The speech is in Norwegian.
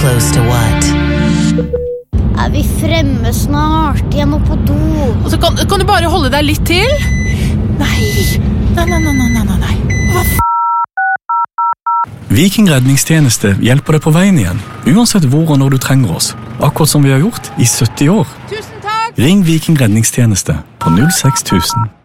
close to what? Vi fremme snart? Jeg må på do. Og så kan du bare holde deg litt til? Nei. Hva Viking redningstjeneste hjelper deg på veien igjen, uansett hvor og når du trenger oss. Akkurat som vi har gjort i 70 år. Tusen takk! Ring Viking redningstjeneste på 06000.